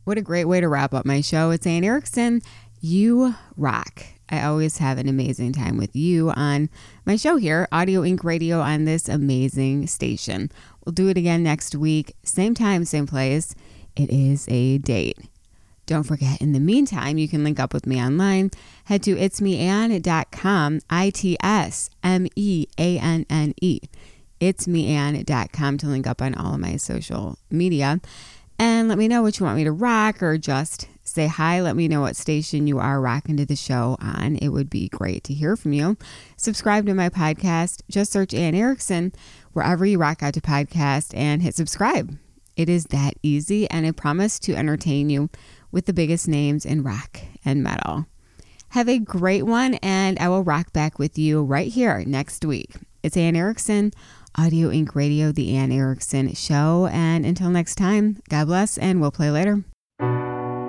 What a great way to wrap up my show. It's Ann Erickson. You rock. I always have an amazing time with you on my show here, Audio Inc. Radio, on this amazing station. We'll do it again next week. Same time, same place. It is a date. Don't forget, in the meantime, you can link up with me online. Head to itsmeanne.com, ITSMEANNE. Itsmeanne.com to link up on all of my social media. And let me know what you want me to rock, or just say hi. Let me know what station you are rocking to the show on. It would be great to hear from you. Subscribe to my podcast. Just search Ann Erickson wherever you rock out to podcast and hit subscribe. It is that easy, and I promise to entertain you with the biggest names in rock and metal. Have a great one, and I will rock back with you right here next week. It's Ann Erickson, Audio Inc. Radio, The Ann Erickson Show. And until next time, God bless, and we'll play later.